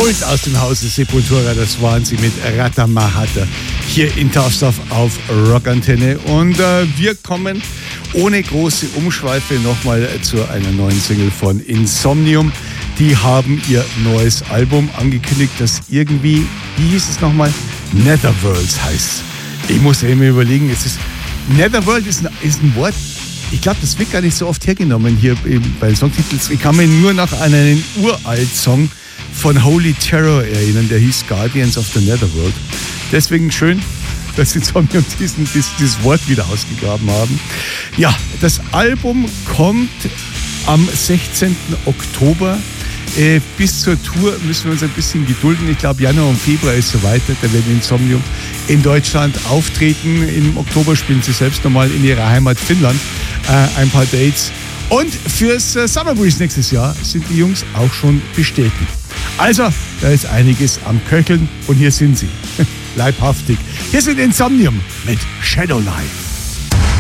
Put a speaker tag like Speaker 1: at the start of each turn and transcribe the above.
Speaker 1: Kult aus dem Hause Sepultura, das waren sie mit Ratamahata hier in Tough Stuff auf Rockantenne. Und wir kommen ohne große Umschweife nochmal zu einer neuen Single von Insomnium. Die haben ihr neues Album angekündigt, das irgendwie, wie hieß es nochmal? Netherworlds heißt. Ich muss immer überlegen, Netherworld ist ein Wort, ich glaube, das wird gar nicht so oft hergenommen hier bei Songtitels. Ich kann mich nur noch an einen Uralt-Song von Holy Terror erinnern, der hieß Guardians of the Netherworld. Deswegen schön, dass sie Insomnium dieses Wort wieder ausgegraben haben. Ja, das Album kommt am 16. Oktober. Bis zur Tour müssen wir uns ein bisschen gedulden. Ich glaube, Januar und Februar ist so weiter. Da werden Insomnium in Deutschland auftreten. Im Oktober spielen sie selbst nochmal in ihrer Heimat Finnland ein paar Dates. Und fürs Summer Breeze nächstes Jahr sind die Jungs auch schon bestätigt. Also, da ist einiges am Köcheln und hier sind sie. Leibhaftig. Hier sind Insomnium mit Shadow Life.